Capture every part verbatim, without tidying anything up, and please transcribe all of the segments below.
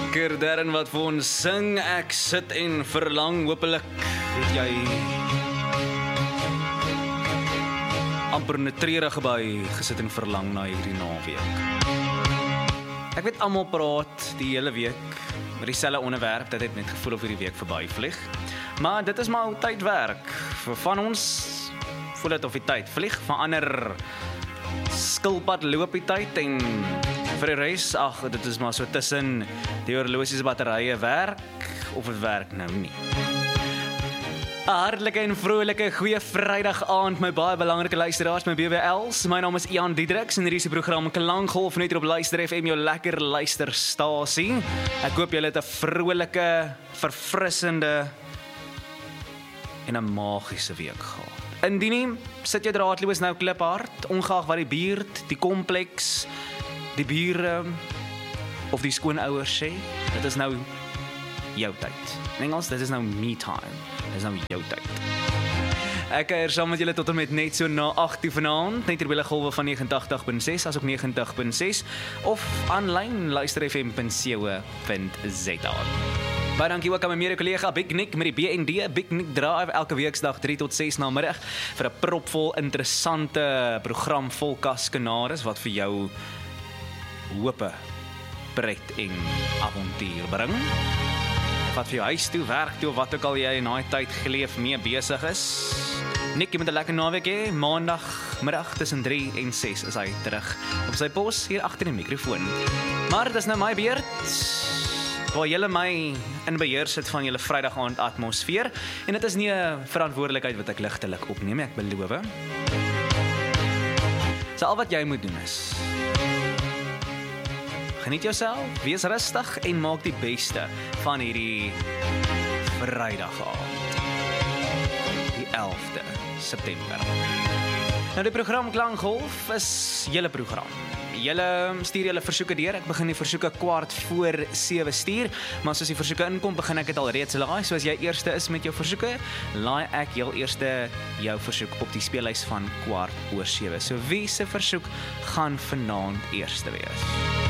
Lekker Darren wat vir ons sing, ek sit en verlang, hopelik het jy amper in 'n treurige by gesit en verlang na hierdie naweek. Ek weet almal praat die hele week met dieselfde onderwerp, dit het net gevoel of hierdie week verby vlieg. Maar dit is maar hoe tyd werk. Vir van ons voel dit of die tyd vlieg, vir ander skilpad loop die tyd en vir die res, ag, dit is maar so tussen die horlosies batterye werk of het werk nou nie. 'n Hartlike en vrolike goeie Vrydag aand, my baie belangrike luisteraars, my B B L's. My naam is Ian Diedriks en hier is die program Klankgolf net op Luister F M, jou lekker luisterstasie. Ek hoop julle het 'n vrolike, verfrissende en 'n magiese week gehad. Indien nie, sit jou draadloos nou kliphard, ongeag wat die buurt, die kompleks, die bure of die skoonouers sê, dit is nou jou tyd. In Engels, dit is nou me time. Dit is nou jou tyd. Ek kuier saam met julle tot en met net so na agt uur vanaand, net hier by die golwe van nege agt punt ses, as ook nege agt punt ses, of aanlyn luister f m punt co punt z a. Baie dankie ook aan my mede-kollega Big Nick met die B N D Big Nick Drive elke weeksdag drie tot ses na middag vir 'n propvol interessante program vol kaskenaris wat vir jou hope, pret en avontuur bring. Wat vir jou huis toe, werk toe, of wat ook al jy in daai tyd geleef mee besig is. Nick, jy moet 'n lekker naweek hê. Maandag middag tussen drie en ses is hy terug op sy pos hier agter die mikrofoon. Maar dit is nou my beurt, waar julle my in beheer sit van julle Vrydag aand atmosfeer, en dit is nie 'n verantwoordelikheid wat ek ligtelik opneem, ek beloof. So al wat jy moet doen is geniet jouself, wees rustig en maak die beste van hierdie Vrydag aand, die elfde September. Nou die program Klankgolf is julle program. Julle stuur julle versoeke deur. Ek begin die versoeke kwart voor sewe stuur, maar soos die versoeke inkom, begin ek dit al reeds laai. So as jy eerste is met jou versoeke, laai ek heel eerste jou versoek op die speellys van kwart oor sewe. So wie se versoek gaan vanaand eerste wees?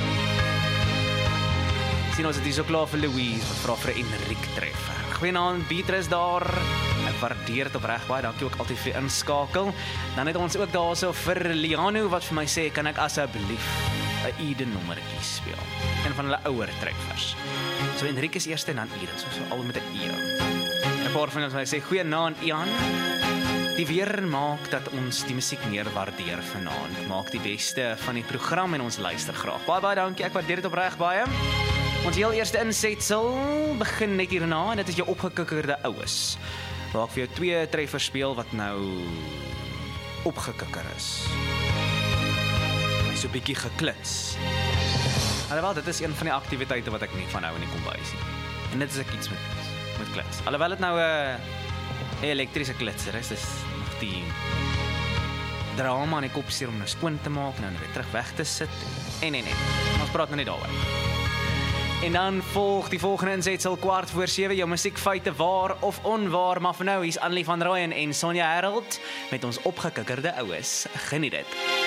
Sien ons het hier so klaar vir Louise, wat vra vir 'n Enrique treffer. Goeienaand, Beatrice daar. Ek waardeer dit opreg baie, dankie ook altyd vir inskakel. Dan het ons ook daarso vir Liano wat vir my sê, kan ek asseblief 'n Eden nommertjie speel? Een van hulle ouer treffers. So Enrique is eerste en dan Eden, so, so al met 'n E. 'n Paar van hulle wat sê, goeienaand Ian. Die weer maak dat ons die musiek meer waardeer vanaand. Maak die beste van die program en ons luister graag. Baie baie dankie, ek waardeer dit opreg baie. Ons heel eerste insetsel begin net hierna, en dit is jou opgekikkerde oues. Waar ek vir jou twee treffers speel wat nou opgekikker is. Hy is so 'n bietjie geklits. Alhoewel, dit is een van die aktiwiteite wat ek nie van hou in die kombuis nie. En dit is ek iets met, met klits. Alhoewel dit nou 'n uh, elektriese klitser is, dis nog die drama in die kop seer om nou skoon te maak, nou weer terug weg te sit. En en en. Ons praat nou net daaroor. En dan volg die volgende insetsel kwart voor sewe, jou musiekfeite waar of onwaar, maar vir nou, hier's Annelie van Rooyen en Sonja Harold met ons opgekikkerde oues. Geniet dit.